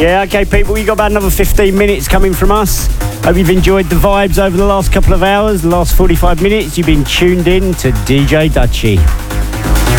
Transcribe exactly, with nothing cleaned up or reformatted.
Yeah, okay, people, you got about another fifteen minutes coming from us. Hope you've enjoyed the vibes over the last couple of hours, the last forty-five minutes. You've been tuned in to D J Dutchy.